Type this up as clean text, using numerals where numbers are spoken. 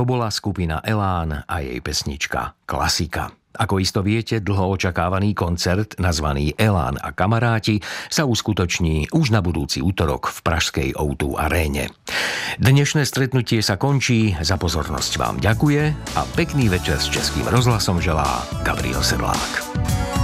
To bola skupina Elán a jej pesnička Klasika. Ako isto viete, dlho očakávaný koncert nazvaný Elán a kamaráti sa uskutoční už na budúci útorok v pražskej O2 aréne. Dnešné stretnutie sa končí, za pozornosť vám ďakuje a pekný večer s Českým rozhlasom želá Gabriel Sedlák.